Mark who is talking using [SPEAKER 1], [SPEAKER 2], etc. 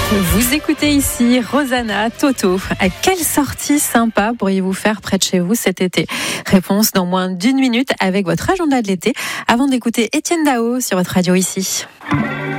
[SPEAKER 1] Vous écoutez ici Rosanna, Toto. À quelle sortie sympa pourriez-vous faire près de chez vous cet été? Réponse dans moins d'une minute avec votre agenda de l'été, avant d'écouter Étienne Dao sur votre radio ici.